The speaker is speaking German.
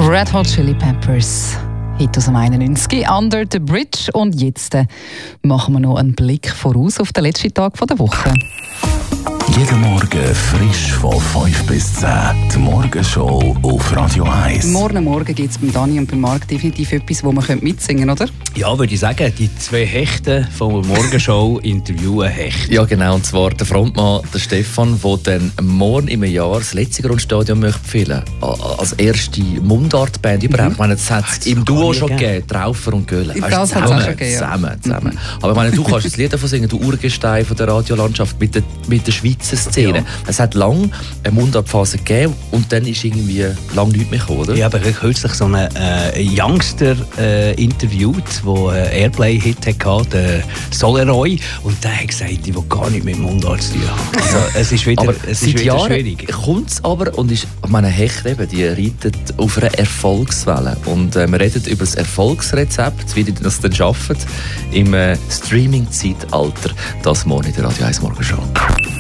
Red Hot Chili Peppers. Hit aus dem 91, Under the Bridge. Und jetzt machen wir noch einen Blick voraus auf den letzten Tag der Woche. Jeden Morgen frisch von 5 bis 10. Die Morgenshow auf Radio 1. Morgen gibt es beim Dani und beim Marc definitiv etwas, wo man mitsingen könnte, oder? Ja, würde ich sagen, die zwei Hechten von der Morgenshow interviewen Hecht. Ja, genau. Und zwar der Frontmann, der Stefan, der dann morgen im Jahr das letzte Grundstadion möchte füllen. Als erste Mundartband überhaupt. Ich meine, das hat es im Duo schon gegeben, Traufer und Göhlen. Das hat es auch schon gegeben, Zusammen. Aber ich meine, du kannst das Lied davon singen, du Urgestein von der Radiolandschaft mit der Schweizer Szene. Ja. Es hat lange eine Mundartphase gegeben und dann ist irgendwie lange nichts mehr gekommen, oder? Ich habe kürzlich so einen Youngster interviewt, der einen Airplay-Hit hatte, den Soleroy. Und der hat gesagt, ich will gar nicht mit Mundart zu tun haben. Also, es ist wieder, schwierig. Kommt es aber, und ich meine, Hecht eben, die reitet auf einer Erfolgswelle. Und wir reden über das Erfolgsrezept, wie die das dann schaffen im Streaming-Zeitalter. Das morgen in der Radio 1 Morgenshow.